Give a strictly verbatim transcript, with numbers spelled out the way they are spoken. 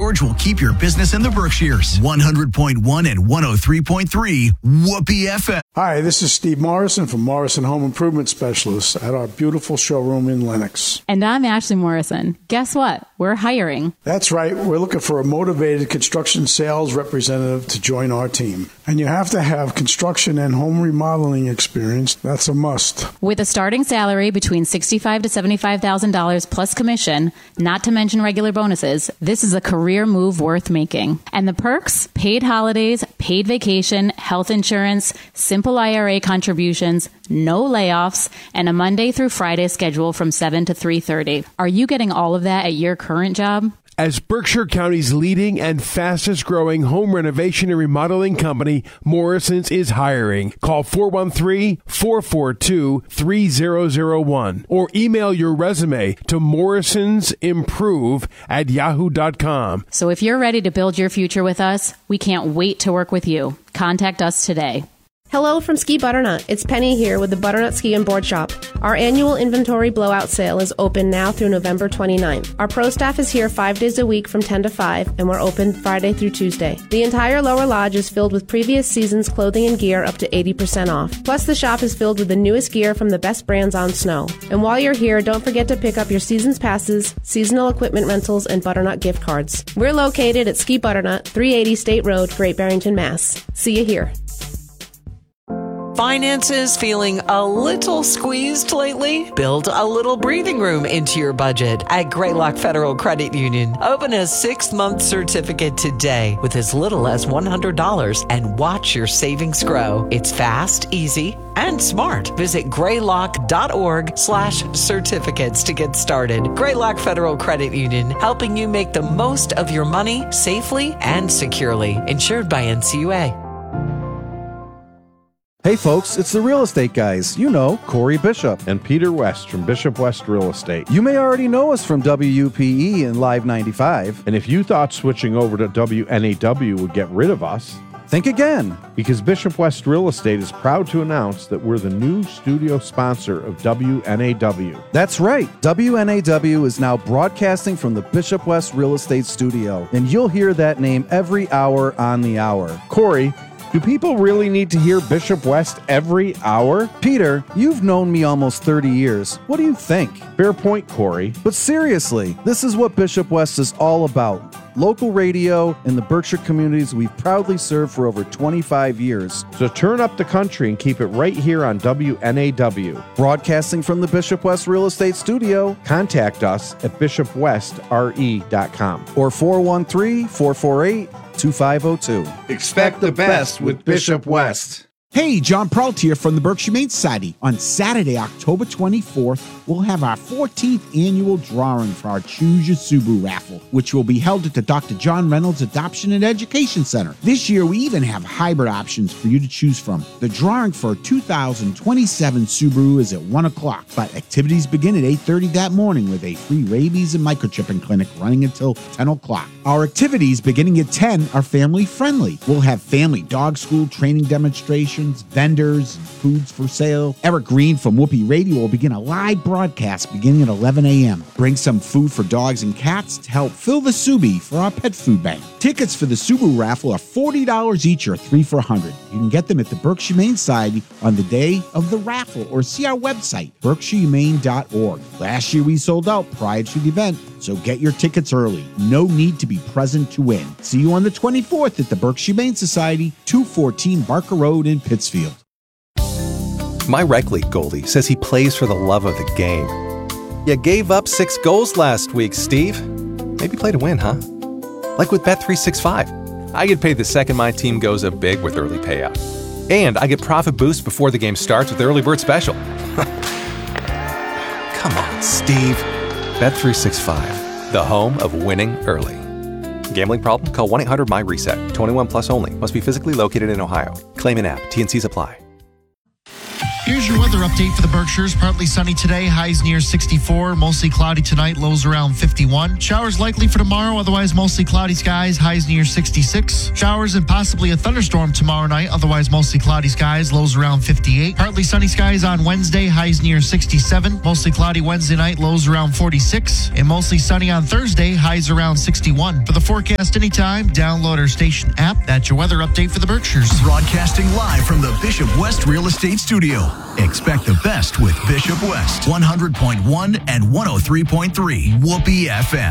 George will keep your business in the Berkshires. one hundred point one and one oh three point three Whoopee F M. Hi, this is Steve Morrison from Morrison Home Improvement Specialists at our beautiful showroom in Lenox. And I'm Ashley Morrison. Guess what? We're hiring. That's right. We're looking for a motivated construction sales representative to join our team. And you have to have construction and home remodeling experience. That's a must. With a starting salary between sixty-five thousand dollars to seventy-five thousand dollars plus commission, not to mention regular bonuses, this is a career move worth making. And the perks? Paid holidays, paid vacation, health insurance, simple I R A contributions, no layoffs, and a Monday through Friday schedule from seven to three thirty. Are you getting all of that at your current job? As Berkshire County's leading and fastest growing home renovation and remodeling company, Morrison's is hiring. Call four one three, four four two, three zero zero one or email your resume to morrisonsimprove at yahoo dot com. So if you're ready to build your future with us, we can't wait to work with you. Contact us today. Hello from Ski Butternut. It's Penny here with the Butternut Ski and Board Shop. Our annual inventory blowout sale is open now through November twenty-ninth. Our pro staff is here five days a week from ten to five, and we're open Friday through Tuesday. The entire lower lodge is filled with previous season's clothing and gear up to eighty percent off. Plus, the shop is filled with the newest gear from the best brands on snow. And while you're here, don't forget to pick up your season's passes, seasonal equipment rentals, and Butternut gift cards. We're located at Ski Butternut, three eighty State Road, Great Barrington, Mass. See you here. Finances feeling a little squeezed lately? Build a little breathing room into your budget at Greylock Federal Credit Union. Open a six-month certificate today with as little as one hundred dollars and watch your savings grow. It's fast, easy, and smart. Visit greylock.org slash certificates to get started. Greylock Federal Credit Union, helping you make the most of your money safely and securely. Insured by N C U A. Hey folks, it's the real estate guys. You know, Corey Bishop. And Peter West from Bishop West Real Estate. You may already know us from W U P E and Live ninety-five. And if you thought switching over to W N A W would get rid of us, think again. Because Bishop West Real Estate is proud to announce that we're the new studio sponsor of W N A W. That's right. W N A W is now broadcasting from the Bishop West Real Estate Studio. And you'll hear that name every hour on the hour. Corey, do people really need to hear Bishop West every hour? Peter, you've known me almost thirty years. What do you think? Fair point, Corey. But seriously, this is what Bishop West is all about. Local radio in the Berkshire communities we've proudly served for over twenty-five years. So turn up the country and keep it right here on W N A W. Broadcasting from the Bishop West Real Estate Studio. Contact us at bishop west r e dot com or four one three, four four eight, two five zero two. Expect the best with Bishop West. Hey, John Peralt here from the Berkshire Humane Society. On Saturday, October twenty-fourth, we'll have our fourteenth annual drawing for our Choose Your Subaru raffle, which will be held at the Doctor John Reynolds Adoption and Education Center. This year, we even have hybrid options for you to choose from. The drawing for a two thousand twenty-seven Subaru is at one o'clock, but activities begin at eight thirty that morning with a free rabies and microchipping clinic running until ten o'clock. Our activities beginning at ten are family-friendly. We'll have family dog school training demonstrations, vendors, and foods for sale. Eric Green from Whoopee Radio will begin a live broadcast beginning at eleven a.m. Bring some food for dogs and cats to help fill the Subi for our pet food bank. Tickets for the Subaru raffle are forty dollars each or three for one hundred dollars. You can get them at the Berkshire Humane Society on the day of the raffle or see our website, berkshire humane dot org. Last year we sold out prior to the event, so get your tickets early. No need to be present to win. See you on the twenty-fourth at the Berkshire Humane Society, two fourteen Barker Road in Pittsfield. My rec league goalie says he plays for the love of the game. You gave up six goals last week, Steve. Maybe play to win, huh? Like with Bet three sixty-five. I get paid the second my team goes up big with early payout. And I get profit boost before the game starts with the early bird special. Come on, Steve. Bet three sixty-five, the home of winning early. Gambling problem? Call one eight hundred my reset. twenty-one plus only. Must be physically located in Ohio. Claim an app. T and C's apply. Here's your weather update for the Berkshires. Partly sunny today, highs near sixty-four. Mostly cloudy tonight, lows around fifty-one. Showers likely for tomorrow, otherwise mostly cloudy skies, highs near sixty-six. Showers and possibly a thunderstorm tomorrow night, otherwise mostly cloudy skies, lows around fifty-eight. Partly sunny skies on Wednesday, highs near sixty-seven. Mostly cloudy Wednesday night, lows around forty-six. And mostly sunny on Thursday, highs around sixty-one. For the forecast anytime, download our station app. That's your weather update for the Berkshires. Broadcasting live from the Bishop West Real Estate Studio. Expect the best with Bishop West. one hundred point one and one oh three point three Whoopee F M.